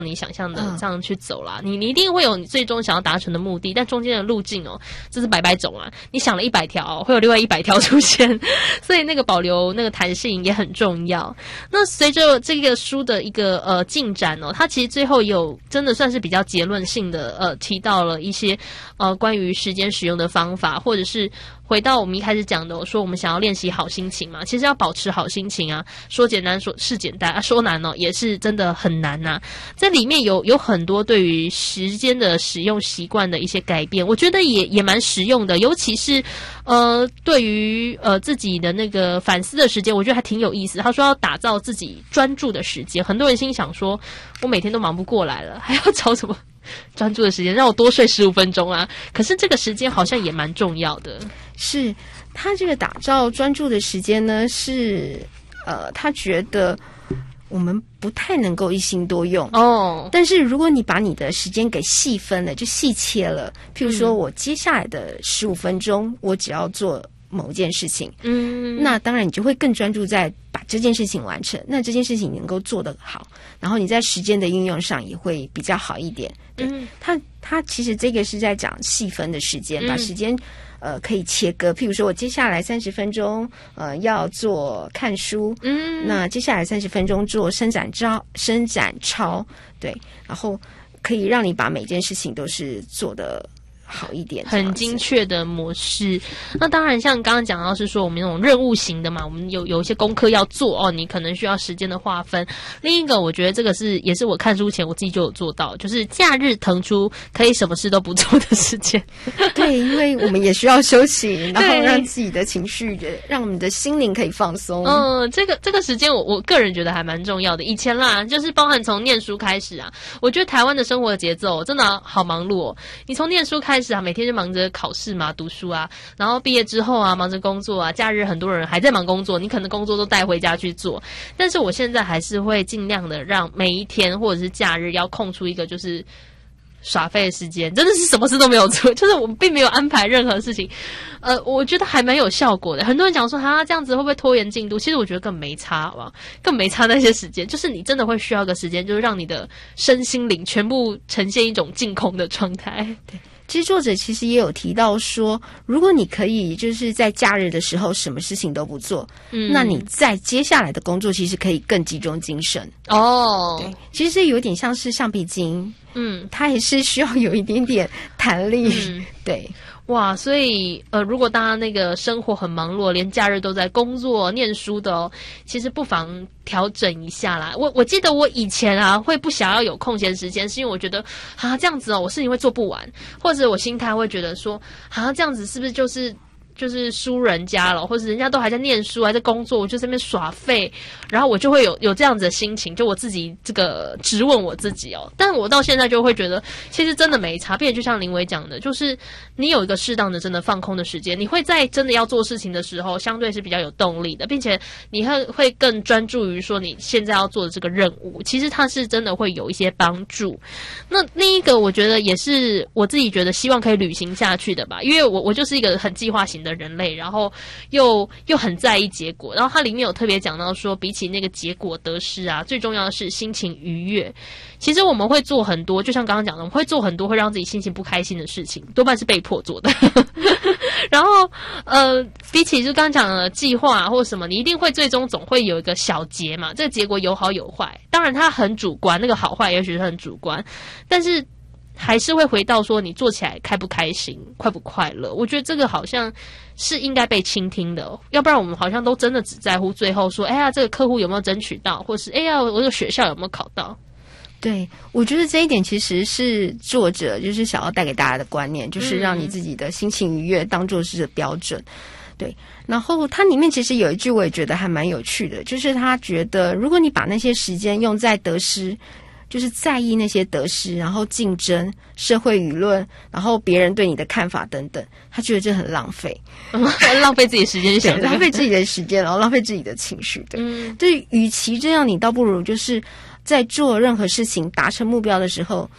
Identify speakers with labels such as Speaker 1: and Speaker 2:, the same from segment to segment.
Speaker 1: 你想象的这样去走啦，你一定会有你最终想要达成的目的，但中间的路径这是百百种啊，你想了100条，会有另外100条出现，所以那个保留那个弹性也很重要。那随着这个书的一个进展它其实最后有真的算是比较结论性的提到了一些关于时间使用的方法，或者是回到我们一开始讲的，说我们想要练习好心情嘛，其实要保持好心情啊，说简单说是简单说难也是真的很难啊。在里面有很多对于时间的使用习惯的一些改变，我觉得也蛮实用的，尤其是对于自己的那个反思的时间，我觉得还挺有意思。他说要打造自己专注的时间，很多人心想说，我每天都忙不过来了，还要找什么专注的时间，让我多睡15分钟啊。可是这个时间好像也蛮重要的。
Speaker 2: 是他这个打造专注的时间呢，是他觉得我们不太能够一心多用但是如果你把你的时间给细分了，就细切了，譬如说我接下来的15分钟我只要做某件事情那当然你就会更专注在把这件事情完成，那这件事情能够做得好，然后你在时间的运用上也会比较好一点。对，他其实这个是在讲细分的时间，把时间可以切割，譬如说我接下来30分钟要做看书那接下来30分钟做伸展操对，然后可以让你把每件事情都是做得好一点，
Speaker 1: 很精确的模式。那当然像刚刚讲到是说我们那种任务型的嘛，我们有一些功课要做你可能需要时间的划分。另一个我觉得这个也是我看书前我自己就有做到，就是假日腾出可以什么事都不做的时间。
Speaker 2: 对，因为我们也需要休息，然后让自己的情绪让我们的心灵可以放松。
Speaker 1: 这个时间我个人觉得还蛮重要的。以前啦，就是包含从念书开始啊，我觉得台湾的生活的节奏真的好忙碌你从念书开始每天就忙着考试嘛，读书啊，然后毕业之后忙着工作啊，假日很多人还在忙工作，你可能工作都带回家去做。但是我现在还是会尽量的让每一天或者是假日要空出一个就是耍废的时间，真的是什么事都没有做，就是我并没有安排任何事情。我觉得还蛮有效果的。很多人讲说这样子会不会拖延进度，其实我觉得更没差，好不好？更没差那些时间，就是你真的会需要个时间，就是让你的身心灵全部呈现一种净空的状态。
Speaker 2: 对，其实作者其实也有提到说，如果你可以就是在假日的时候什么事情都不做那你在接下来的工作其实可以更集中精神对，其实有点像是橡皮筋它也是需要有一点点弹力对。
Speaker 1: 哇，所以如果大家那个生活很忙碌，连假日都在工作念书的其实不妨调整一下啦。我记得我以前会不想要有空闲时间，是因为我觉得这样子我事情会做不完，或者我心态会觉得说这样子是不是就是输人家了，或者人家都还在念书还在工作，我就在那边耍废，然后我就会有这样子的心情，就我自己这个质问我自己但我到现在就会觉得其实真的没差，并且就像林伟讲的，就是你有一个适当的真的放空的时间，你会在真的要做事情的时候相对是比较有动力的，并且你会更专注于说你现在要做的这个任务，其实它是真的会有一些帮助。那另一个我觉得也是我自己觉得希望可以履行下去的吧，因为我就是一个很计划型的人类，然后又很在意结果，然后它里面有特别讲到说比起那个结果得失最重要的是心情愉悦。其实我们会做很多，就像刚刚讲的，我们会做很多会让自己心情不开心的事情，多半是被迫做的然后比起就刚刚讲的计划或什么，你一定会最终总会有一个小结嘛，这个结果有好有坏，当然它很主观，那个好坏也许是很主观，但是还是会回到说你做起来开不开心快不快乐。我觉得这个好像是应该被倾听的要不然我们好像都真的只在乎最后说这个客户有没有争取到，或是我这个学校有没有考到。
Speaker 2: 对，我觉得这一点其实是作者就是想要带给大家的观念，就是让你自己的心情愉悦当作是标准对，然后它里面其实有一句我也觉得还蛮有趣的，就是他觉得如果你把那些时间用在得失，就是在意那些得失，然后竞争、社会舆论，然后别人对你的看法等等，他觉得这很浪费
Speaker 1: 浪费自己时间想
Speaker 2: 浪费自己的时间，然后浪费自己的情绪对，与其这样，你倒不如就是在做任何事情达成目标的时候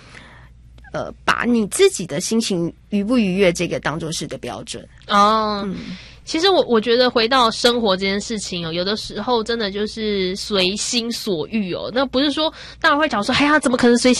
Speaker 2: 把你自己的心情愉不愉悦这个当作是个标准
Speaker 1: 其实我觉得回到生活这件事情哦，有的时候真的就是随心所欲哦。那不是说大家会讲说，哎呀，怎么可能随心